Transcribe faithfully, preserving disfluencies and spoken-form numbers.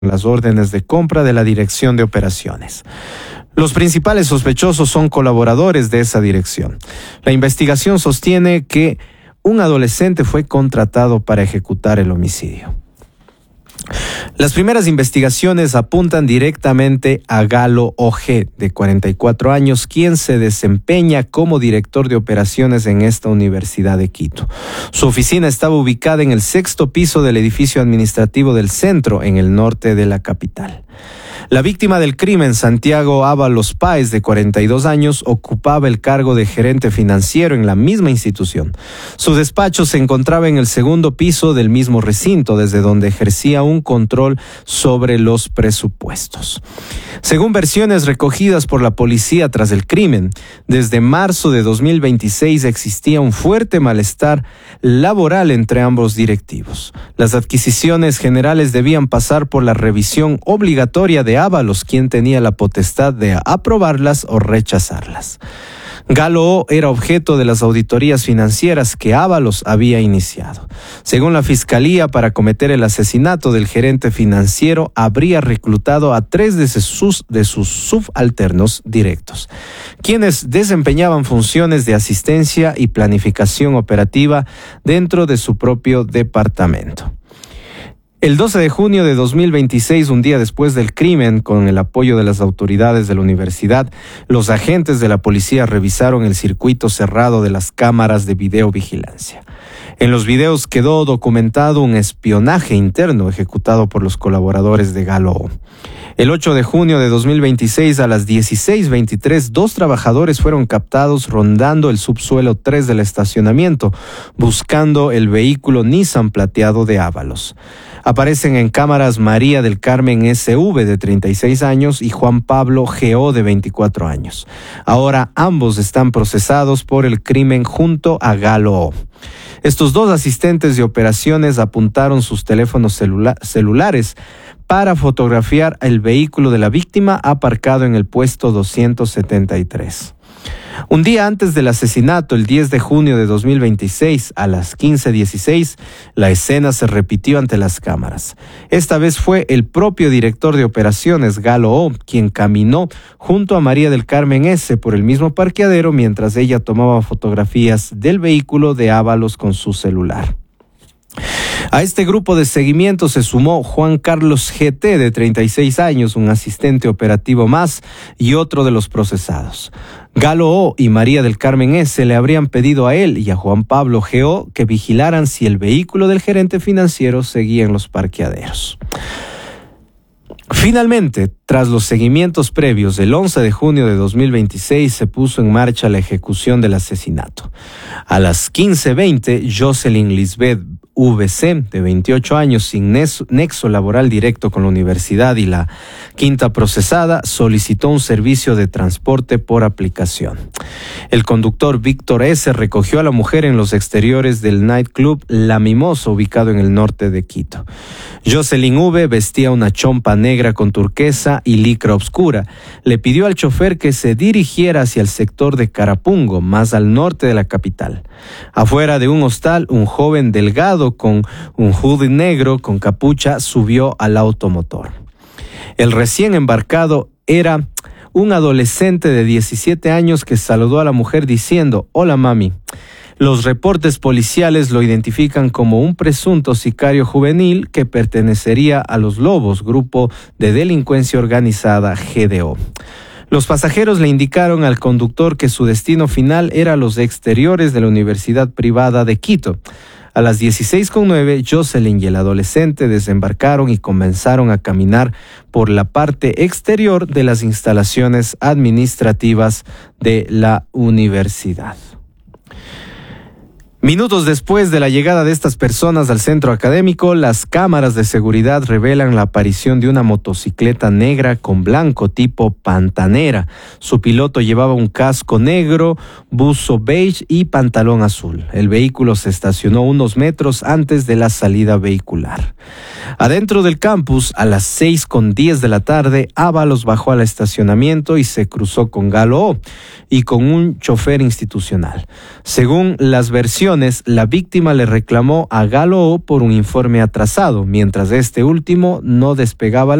las órdenes de compra de la Dirección de Operaciones. Los principales sospechosos son colaboradores de esa dirección. La investigación sostiene que un adolescente fue contratado para ejecutar el homicidio. Las primeras investigaciones apuntan directamente a Galo Ojé, de cuarenta y cuatro años, quien se desempeña como director de operaciones en esta Universidad de Quito. Su oficina estaba ubicada en el sexto piso del edificio administrativo del centro, en el norte de la capital. La víctima del crimen, Santiago Ábalos Páez, de cuarenta y dos años, ocupaba el cargo de gerente financiero en la misma institución. Su despacho se encontraba en el segundo piso del mismo recinto, desde donde ejercía un control sobre los presupuestos. Según versiones recogidas por la policía tras el crimen, desde marzo de dos mil veintiséis existía un fuerte malestar laboral entre ambos directivos. Las adquisiciones generales debían pasar por la revisión obligatoria de Ábalos, quien tenía la potestad de aprobarlas o rechazarlas. Galo O era objeto de las auditorías financieras que Ábalos había iniciado. Según la Fiscalía, para cometer el asesinato del gerente financiero, habría reclutado a tres de sus, de sus subalternos directos, quienes desempeñaban funciones de asistencia y planificación operativa dentro de su propio departamento. El doce de junio de dos mil veintiséis, un día después del crimen, con el apoyo de las autoridades de la universidad, los agentes de la policía revisaron el circuito cerrado de las cámaras de videovigilancia. En los videos quedó documentado un espionaje interno ejecutado por los colaboradores de Galo O. El ocho de junio de dos mil veintiséis, a las dieciséis veintitrés, dos trabajadores fueron captados rondando el subsuelo tres del estacionamiento, buscando el vehículo Nissan plateado de Ábalos. Aparecen en cámaras María del Carmen S V, de treinta y seis años, y Juan Pablo G O, de veinticuatro años. Ahora ambos están procesados por el crimen junto a Galo O. Estos dos asistentes de operaciones apuntaron sus teléfonos celula- celulares para fotografiar el vehículo de la víctima aparcado en el puesto doscientos setenta y tres. Un día antes del asesinato, el diez de junio de dos mil veintiséis, a las quince dieciséis, la escena se repitió ante las cámaras. Esta vez fue el propio director de operaciones, Galo O, quien caminó junto a María del Carmen S por el mismo parqueadero mientras ella tomaba fotografías del vehículo de Ábalos con su celular. A este grupo de seguimiento se sumó Juan Carlos G T, de treinta y seis años, un asistente operativo más y otro de los procesados. Galo O y María del Carmen S le habrían pedido a él y a Juan Pablo G O que vigilaran si el vehículo del gerente financiero seguía en los parqueaderos. Finalmente, tras los seguimientos previos, el once de junio de dos mil veintiséis se puso en marcha la ejecución del asesinato. A las quince veinte, Jocelyn Lisbeth V C, de veintiocho años, sin nexo laboral directo con la universidad y la quinta procesada, solicitó un servicio de transporte por aplicación. El conductor Víctor S recogió a la mujer en los exteriores del nightclub La Mimosa, ubicado en el norte de Quito. Jocelyn V vestía una chompa negra con turquesa y licra oscura. Le pidió al chofer que se dirigiera hacia el sector de Carapungo, más al norte de la capital. Afuera de un hostal, un joven delgado con un hoodie negro con capucha subió al automotor. El recién embarcado era un adolescente de diecisiete años que saludó a la mujer diciendo: «Hola, mami». Los reportes policiales lo identifican como un presunto sicario juvenil que pertenecería a los Lobos, grupo de delincuencia organizada G D O. Los pasajeros le indicaron al conductor que su destino final era los exteriores de la Universidad Privada de Quito. A las dieciséis con nueve, Jocelyn y el adolescente desembarcaron y comenzaron a caminar por la parte exterior de las instalaciones administrativas de la universidad. Minutos después de la llegada de estas personas al centro académico, las cámaras de seguridad revelan la aparición de una motocicleta negra con blanco tipo pantanera. Su piloto llevaba un casco negro, buzo beige y pantalón azul. El vehículo se estacionó unos metros antes de la salida vehicular. Adentro del campus, a las seis con diez de la tarde, Ábalos bajó al estacionamiento y se cruzó con Galo O y con un chofer institucional. Según las versiones ocasiones, la víctima le reclamó a Galo por un informe atrasado, mientras este último no despegaba